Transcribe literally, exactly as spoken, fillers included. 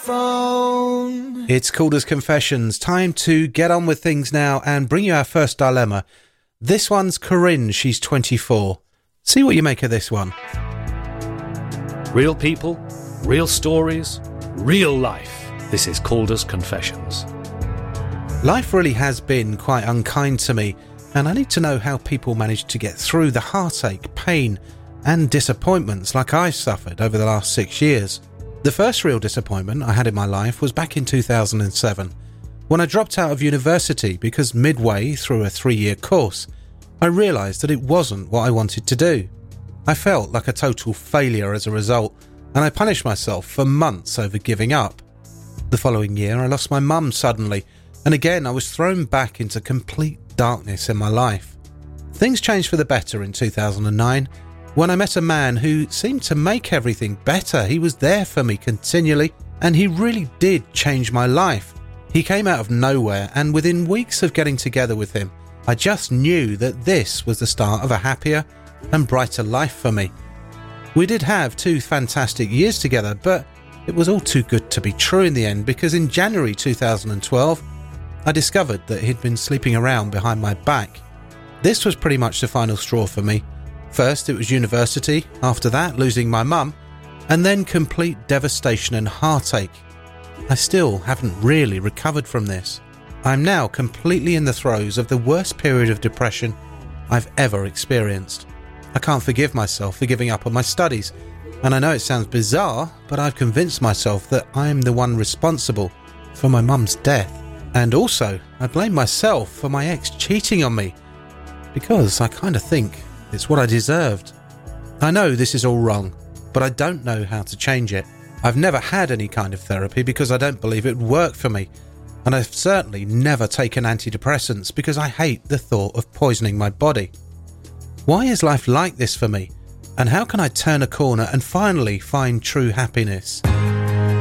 phone. It's Calder's Confessions. Time to get on with things now and bring you our first dilemma. This one's Corinne. She's twenty-four. See what you make of this one. Real people, real stories, real life. This is Calder's Confessions. Life really has been quite unkind to me, and I need to know how people manage to get through the heartache, pain, and disappointments like I've suffered over the last six years. The first real disappointment I had in my life was back in two thousand seven, when I dropped out of university because midway through a three-year course, I realised that it wasn't what I wanted to do. I felt like a total failure as a result, and I punished myself for months over giving up. The following year, I lost my mum suddenly, and again I was thrown back into complete darkness in my life. Things changed for the better in two thousand nine, when I met a man who seemed to make everything better. He was there for me continually, and he really did change my life. He came out of nowhere, and within weeks of getting together with him, I just knew that this was the start of a happier and brighter life for me. We did have two fantastic years together, but it was all too good to be true in the end, because in January two thousand twelve, I discovered that he'd been sleeping around behind my back. This was pretty much the final straw for me. First it was university, after that losing my mum, and then complete devastation and heartache. I still haven't really recovered from this. I'm now completely in the throes of the worst period of depression I've ever experienced. I can't forgive myself for giving up on my studies, and I know it sounds bizarre, but I've convinced myself that I'm the one responsible for my mum's death. And also, I blame myself for my ex cheating on me, because I kind of think it's what I deserved. I know this is all wrong, but I don't know how to change it. I've never had any kind of therapy because I don't believe it would work for me, and I've certainly never taken antidepressants because I hate the thought of poisoning my body. Why is life like this for me? And how can I turn a corner and finally find true happiness?